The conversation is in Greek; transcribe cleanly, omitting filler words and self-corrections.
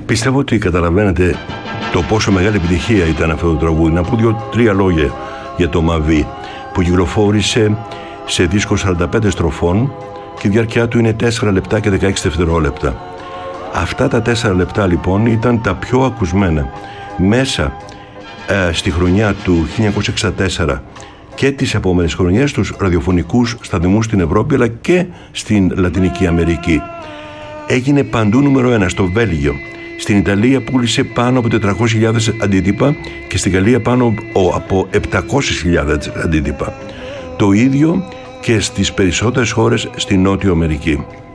Πιστεύω ότι καταλαβαίνετε το πόσο μεγάλη επιτυχία ήταν αυτό το τραγούδι. Να πω 2-3 λόγια για το Μαβί, που κυκλοφόρησε σε δίσκο 45 στροφών και η διάρκεια του είναι 4 λεπτά και 16 δευτερόλεπτα. Αυτά τα 4 λεπτά λοιπόν ήταν τα πιο ακουσμένα μέσα στη χρονιά του 1964 και τις επόμενες χρονιές στους ραδιοφωνικούς σταθμούς στην Ευρώπη αλλά και στην Λατινική Αμερική. Έγινε παντού νούμερο 1 στο Βέλγιο. Στην Ιταλία πούλησε πάνω από 400.000 αντίτυπα και στην Γαλλία πάνω από 700.000 αντίτυπα. Το ίδιο και στις περισσότερες χώρες στη Νότιο Αμερική.